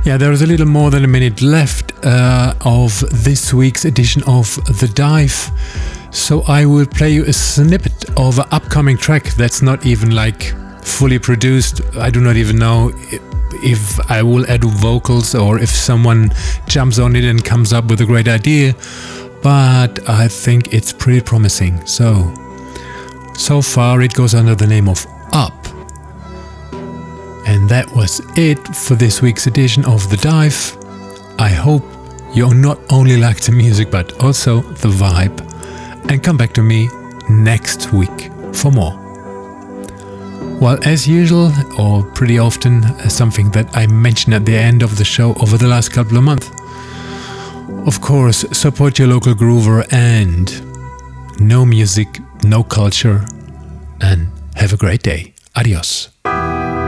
Yeah, there is a little more than a minute left of this week's edition of The Dive. So I will play you a snippet of an upcoming track that's not even like fully produced. I do not even know if I will add vocals or if someone jumps on it and comes up with a great idea. But I think it's pretty promising. So far it goes under the name of Up. And that was it for this week's edition of The Dive. I hope you not only like the music but also the vibe. And come back to me next week for more. Well, as usual, or pretty often, something that I mentioned at the end of the show over the last couple of months. Of course, support your local groover and no music, no culture. And have a great day. Adios.